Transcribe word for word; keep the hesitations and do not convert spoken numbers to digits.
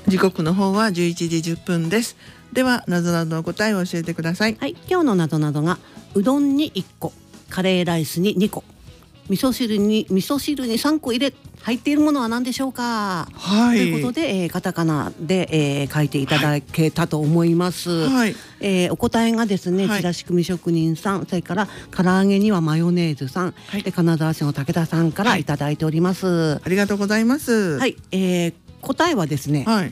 時刻の方はじゅういちじじゅっぷんです。ではなぞなぞの答えを教えてください。 はい、今日のなぞなぞがうどんにいっこ、カレーライスににこ、味噌汁に味噌汁にさんこ入れ入っているものは何でしょうか。 はい、 ということで、えー、カタカナで、えー、書いていただけたと思います。はい、えー、お答えがですね、はい、ちらし組職人さん、それから唐揚げにはマヨネーズさん、はい、で金沢市の武田さんからいただいております。はい、 ありがとうございます。 はい、えー、答えはですね、はい、